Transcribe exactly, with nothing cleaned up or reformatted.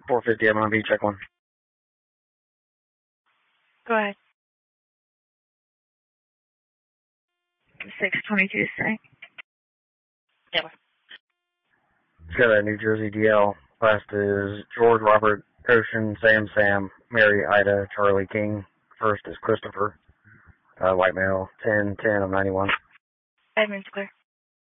four fifty, I'm on B, check one. Go ahead. six twenty-two, say. Yeah. It's got a New Jersey D L. Last is George, Robert, Ocean, Sam, Sam, Mary, Ida, Charlie, King. First is Christopher, uh, white male, ten ten of ninety-one. Edmund's clear.